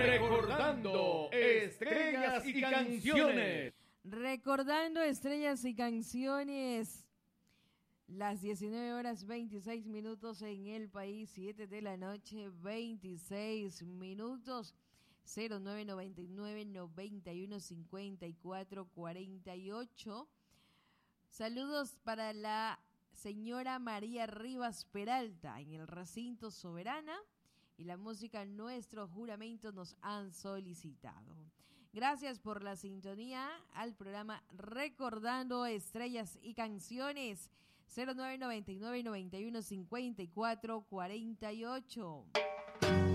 Recordando estrellas y canciones. Recordando estrellas y canciones. Las 19 horas 26 minutos en el país, 7 de la noche, 26 minutos. 0999 91 54 48. Saludos para la señora María Rivas Peralta en el recinto Soberana. Y la música Nuestro Juramento nos han solicitado. Gracias por la sintonía al programa Recordando Estrellas y Canciones. 0999 91 54 48.